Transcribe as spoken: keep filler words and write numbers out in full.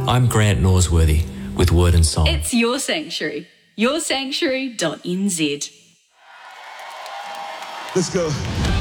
I'm Grant Norsworthy with Word and Song. It's your sanctuary. your sanctuary dot n z. Let's go.